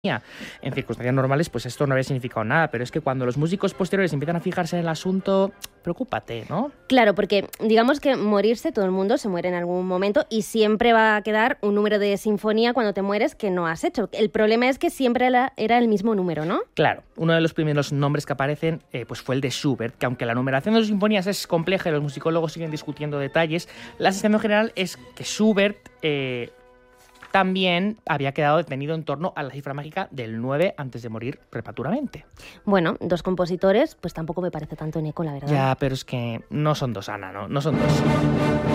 En circunstancias normales, pues esto no habría significado nada, pero es que cuando los músicos posteriores empiezan a fijarse en el asunto, preocúpate, ¿no? Claro, porque digamos que morirse, todo el mundo se muere en algún momento y siempre va a quedar un número de sinfonía cuando te mueres que no has hecho. El problema es que siempre era el mismo número, ¿no? Claro, uno de los primeros nombres que aparecen pues fue el de Schubert, que aunque la numeración de sus sinfonías es compleja y los musicólogos siguen discutiendo detalles, la sensación general es que Schubert también había quedado detenido en torno a la cifra mágica del 9 antes de morir prematuramente. Bueno, dos compositores, pues tampoco me parece tanto eco, la verdad. Ya, pero es que no son dos, Ana, no son dos.